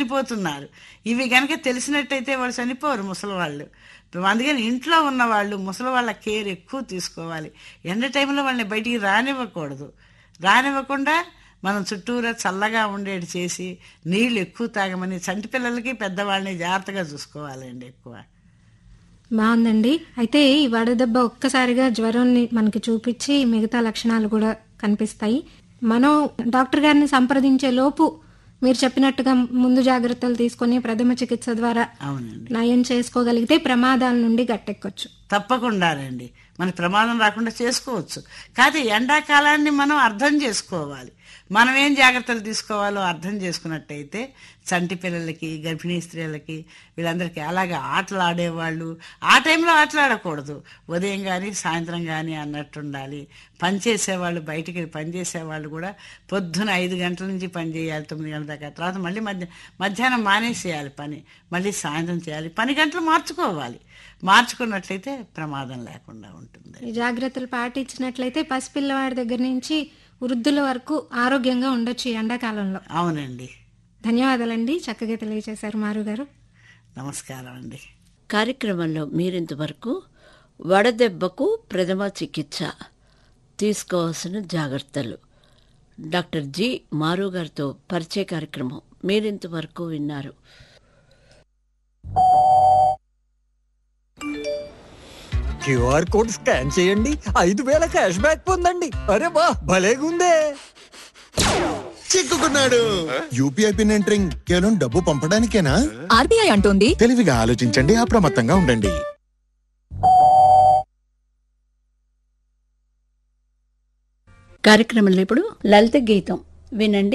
చనిపోతున్నారు. ఇవి గనక తెలిసినట్టయితే వాళ్ళు చనిపోరు ముసలివాళ్ళు. అందుకని ఇంట్లో ఉన్న వాళ్ళు ముసలి వాళ్ళ కేర్ ఎక్కువ తీసుకోవాలి. ఎండ టైంలో వాళ్ళని బయటికి రానివ్వకుండా మనం చుట్టూరా చల్లగా ఉండేది చేసి నీళ్లు ఎక్కువ తాగమని, చంటి పిల్లలకి పెద్దవాళ్ళని జాగ్రత్తగా చూసుకోవాలండి ఎక్కువ. బాగుందండి. అయితే ఈ వడదెబ్బ ఒక్కసారిగా జ్వరాన్ని మనకి చూపించి మిగతా లక్షణాలు కూడా కనిపిస్తాయి. మనం డాక్టర్ గారిని సంప్రదించే లోపు మీరు చెప్పినట్టుగా ముందు జాగ్రత్తలు తీసుకొని ప్రథమ చికిత్స ద్వారా నయం చేసుకోగలిగితే ప్రమాదాల నుండి గట్టెక్కొచ్చు. తప్పకుండానండి, మన ప్రమాదం రాకుండా చేసుకోవచ్చు. కాదు, ఎండాకాలాన్ని మనం అర్థం చేసుకోవాలి. మనం ఏం జాగ్రత్తలు తీసుకోవాలో అర్థం చేసుకున్నట్టయితే చంటి పిల్లలకి, గర్భిణీ స్త్రీలకి, వీళ్ళందరికీ అలాగే ఆటలు ఆడేవాళ్ళు ఆ టైంలో ఆటలాడకూడదు. ఉదయం కానీ సాయంత్రం కానీ అన్నట్టుండాలి. పనిచేసేవాళ్ళు, బయటికి పనిచేసేవాళ్ళు కూడా పొద్దున 5 గంటల నుంచి పని చేయాలి, 9 గంటల దాకా. తర్వాత మళ్ళీ మధ్యాహ్నం మానేసేయాలి పని, మళ్ళీ సాయంత్రం చేయాలి. పని గంటలు మార్చుకున్నట్లయితే ప్రమాదం లేకుండా ఉంటుంది. ఈ జాగ్రత్తలు పాటించినట్లయితే పసిపిల్లవాడి దగ్గర నుంచి వృద్ధుల వరకు ఆరోగ్యంగా ఉండొచ్చు ఈ ఎండాకాలంలో. అవునండి. ధన్యవాదాలండి, చక్కగా తెలియజేశారు మారు గారు. నమస్కారం అండి. కార్యక్రమంలో మీరింతవరకు వడదెబ్బకు ప్రథమ చికిత్స తీసుకోవాల్సిన జాగ్రత్తలు డాక్టర్ జి మారు గారితో పరిచయ కార్యక్రమం మీరింతవరకు విన్నారు. క్యూఆర్ కోడ్ స్కాన్ చేయండి, 5,000 క్యాష్ బ్యాక్ పొందండి. అరే వా, భలేగుందే. చిక్కుకున్నాడు. యూపీఐ పిన్ ఎంటరింగ్ కేవలం డబ్బు పంపడానికేనా? ఆర్బీఐ అంటోంది. తెలివిగా ఆలోచించండి, అప్రమత్తంగా ఉండండి. కార్యక్రమంలో ఇప్పుడు లలిత గీతం వినండి.